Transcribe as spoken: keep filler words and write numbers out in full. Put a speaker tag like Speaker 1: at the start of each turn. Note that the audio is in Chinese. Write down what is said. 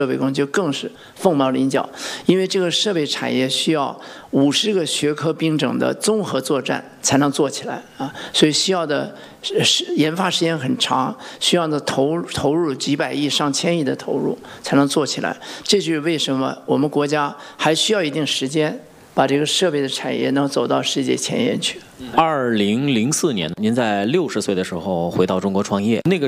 Speaker 1: 设备工就更是凤毛麟角，因为这个设备产业需要五十个学科兵种的综合作战才能做起来啊，所以需要的研发时间很长，需要的投投入几百亿、上千亿的投入才能做起来。这就是为什么我们国家还需要一定时间，把这个设备的产业能走到世界前沿去。
Speaker 2: 二零零四年，您在六十岁的时候回到中国创业，那个